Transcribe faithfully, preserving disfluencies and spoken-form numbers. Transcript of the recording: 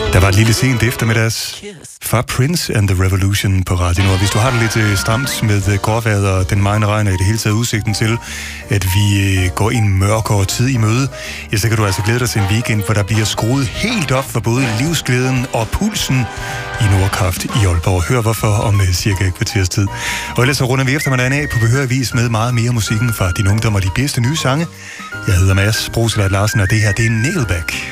Der var et lille sent eftermiddags fra Prince and the Revolution på Radio Nord. Hvis du har det lidt stramt med gårdvejret og den mange regn og i det hele taget udsigten til, at vi går en mørkere tid i møde, ja, så kan du altså glæde dig til en weekend, hvor der bliver skruet helt op for både livsglæden og pulsen i Nordkraft i Aalborg. Hør hvorfor om cirka et kvarters tid. Og ellers så runder vi eftermiddagen af på behørig vis med meget mere musikken fra Din Ungdom og de bedste nye sange. Jeg hedder Mads Broseleit Larsen, og det her det er Nickelback.